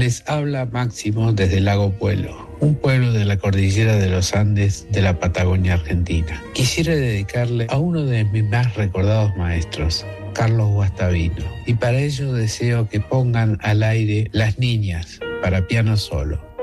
Les habla Máximo desde Lago Puelo, un pueblo de la cordillera de los Andes de la Patagonia Argentina. Quisiera dedicarle a uno de mis más recordados maestros, Carlos Guastavino, y para ello deseo que pongan al aire Las Niñas para piano solo.